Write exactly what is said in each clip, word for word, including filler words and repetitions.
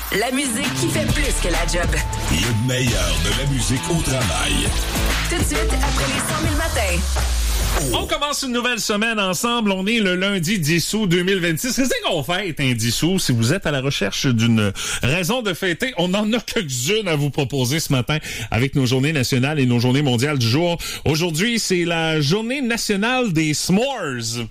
La musique qui fait plus que la job. Le meilleur de la musique au travail. Tout de suite, après les cent mille matins. On commence une nouvelle semaine ensemble. On est le lundi dix août deux mille vingt-six. Qu'est-ce qu'on fête, un dix août? Si vous êtes à la recherche d'une raison de fêter, on en a quelques-unes à vous proposer ce matin avec nos journées nationales et nos journées mondiales du jour. Aujourd'hui, c'est la journée nationale des s'mores.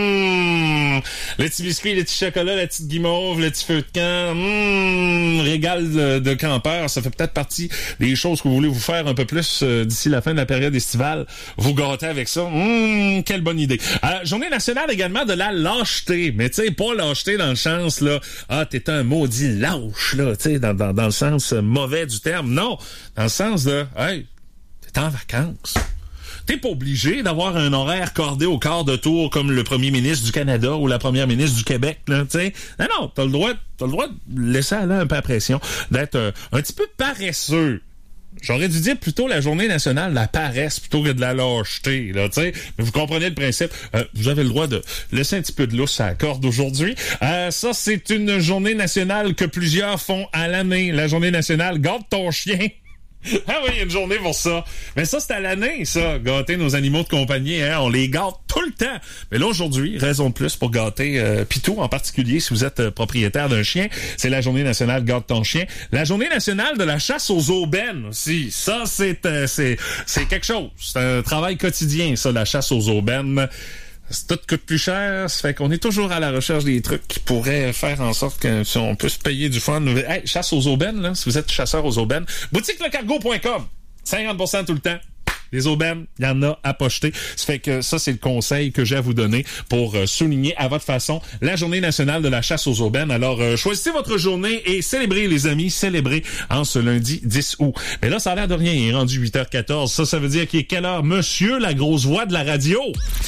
Mmh. Le petit biscuit, le petit chocolat, la petite guimauve, le petit feu de camp. Mmh. Régal de, de campeur. Ça fait peut-être partie des choses que vous voulez vous faire un peu plus euh, d'ici la fin de la période estivale. Vous gâtez avec ça. Mmh. Mmh, quelle bonne idée. Euh, journée nationale également de la lâcheté. Mais tu sais, pas lâcheté dans le sens, là, ah, t'es un maudit lâche, là, tu sais, dans, dans, dans le sens mauvais du terme. Non, dans le sens de, hey, t'es en vacances. T'es pas obligé d'avoir un horaire cordé au quart de tour comme le premier ministre du Canada ou la première ministre du Québec, là, tu sais. Non, non, t'as le droit, t'as le droit de laisser aller un peu la pression, d'être euh, un petit peu paresseux. J'aurais dû dire plutôt la journée nationale de la paresse plutôt que de la lâcheté, là, tu sais. Mais vous comprenez le principe. Euh, vous avez le droit de laisser un petit peu de lousse à la corde aujourd'hui. Euh, ça, c'est une journée nationale que plusieurs font à l'année. La journée nationale, garde ton chien. Ah oui, il y a une journée pour ça. Mais ça, c'est à l'année, ça, gâter nos animaux de compagnie. Hein? On les gâte tout le temps. Mais là, aujourd'hui, raison de plus pour gâter euh, Pitou, en particulier si vous êtes euh, propriétaire d'un chien. C'est la journée nationale Gâte ton chien. La journée nationale de la chasse aux aubaines aussi. Ça, c'est, euh, c'est, c'est quelque chose. C'est un travail quotidien, ça, la chasse aux aubaines. Tout coûte plus cher, ça fait qu'on est toujours à la recherche des trucs qui pourraient faire en sorte que si on peut se payer du fun. Hey, chasse aux aubaines, là, si vous êtes chasseur aux aubaines. boutique le cargo point com. cinquante pour cent tout le temps. Les aubaines, il y en a à pocheter. Ça fait que ça, c'est le conseil que j'ai à vous donner pour euh, souligner à votre façon la journée nationale de la chasse aux aubaines. Alors, euh, choisissez votre journée et célébrez, les amis, célébrez en ce lundi dix août. Mais là, ça a l'air de rien. Il est rendu huit heures quatorze. Ça, ça veut dire qu'il est quelle heure? Monsieur, la grosse voix de la radio.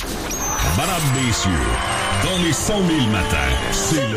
Madame, messieurs, dans les cent mille matins, c'est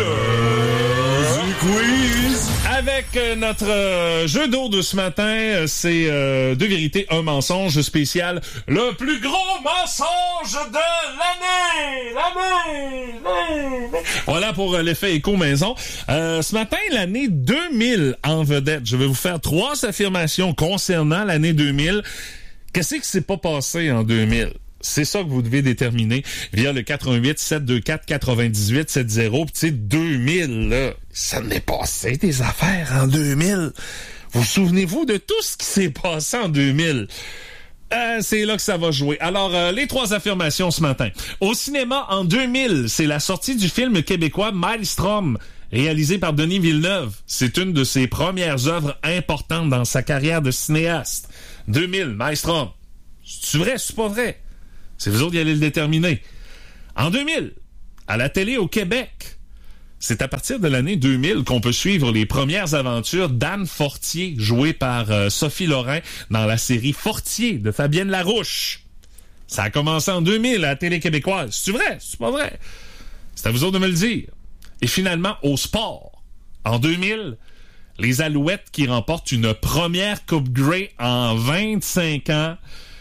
l'heure du quiz. Avec euh, notre euh, jeu d'eau de ce matin, euh, c'est euh, deux vérités, un mensonge spécial. Le plus gros mensonge de l'année! L'année! L'année! Voilà pour euh, l'effet écho maison. Euh, ce matin, l'année deux mille en vedette. Je vais vous faire trois affirmations concernant l'année deux mille. Qu'est-ce qui s'est pas passé en deux mille? C'est ça que vous devez déterminer via le quatre un huit sept deux quatre quatre-vingt-dix-huit soixante. Puis tu sais, deux mille, là, ça m'est passé des affaires en deux mille. Vous souvenez-vous de tout ce qui s'est passé en deux mille? Euh, c'est là que ça va jouer. Alors, euh, les trois affirmations ce matin. Au cinéma, en deux mille, c'est la sortie du film québécois Maelstrom, réalisé par Denis Villeneuve. C'est une de ses premières œuvres importantes dans sa carrière de cinéaste. deux mille, Maelstrom. C'est vrai, c'est pas vrai? C'est vous autres qui allez le déterminer. En deux mille, à la télé au Québec, c'est à partir de l'année deux mille qu'on peut suivre les premières aventures d'Anne Fortier, jouée par euh, Sophie Lorrain dans la série Fortier de Fabienne Larouche. Ça a commencé en deux mille à la télé québécoise. C'est vrai? C'est pas vrai? C'est à vous autres de me le dire. Et finalement, au sport, en deux mille, les Alouettes qui remportent une première Coupe Grey en vingt-cinq ans.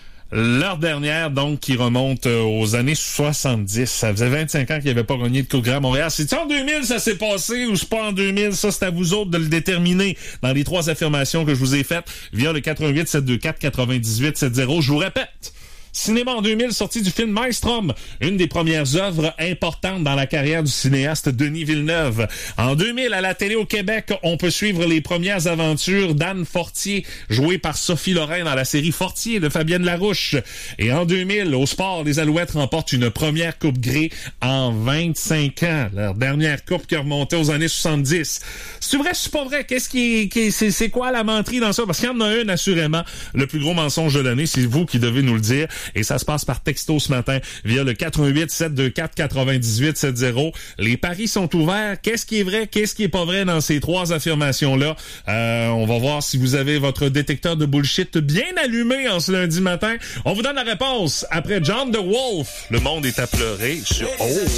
Leur dernière, donc, qui remonte euh, aux années soixante-dix. Ça faisait vingt-cinq ans qu'il n'y avait pas gagné de Coupe Grey à Montréal. C'est-tu en deux mille ça s'est passé ou c'est pas en deux mille? Ça, c'est à vous autres de le déterminer dans les trois affirmations que je vous ai faites via le quatre un huit sept deux quatre quatre-vingt-dix-huit soixante. Je vous répète. Cinéma en deux mille, sortie du film Maelstrom, une des premières œuvres importantes dans la carrière du cinéaste Denis Villeneuve. En deux mille, à la télé au Québec, on peut suivre les premières aventures d'Anne Fortier, jouée par Sophie Lorrain dans la série Fortier de Fabienne Larouche. Et en deux mille, au sport, les Alouettes remportent une première Coupe Grey en vingt-cinq ans. Leur dernière coupe qui remontait aux années soixante-dix. C'est vrai, c'est pas vrai? Qu'est-ce qui, qui c'est, c'est quoi la menterie dans ça? Parce qu'il y en a un, assurément. Le plus gros mensonge de l'année, c'est vous qui devez nous le dire. Et ça se passe par texto ce matin via le quatre un huit sept deux quatre quatre-vingt-dix-huit soixante. Les paris sont ouverts. Qu'est-ce qui est vrai? Qu'est-ce qui est pas vrai dans ces trois affirmations-là? Euh, on va voir si vous avez votre détecteur de bullshit bien allumé en ce lundi matin. On vous donne la réponse après John the Wolf. Le monde est à pleurer sur... Oh!